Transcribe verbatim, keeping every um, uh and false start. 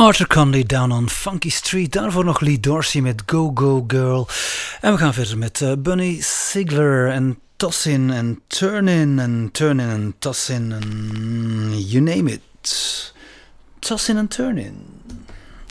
Arthur Conley, Down on Funky Street. Daarvoor nog Lee Dorsey met Go Go Girl. En we gaan verder met uh, Bunny Sigler en Tossin en Turnin en Turnin en Tossin en you name it. Tossin en Turnin.